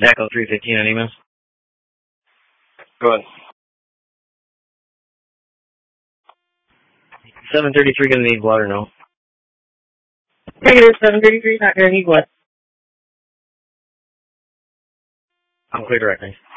Echo 315 on email. Go ahead. 733 gonna need blood or no? Negative 733, not gonna need what? I'm clear directly.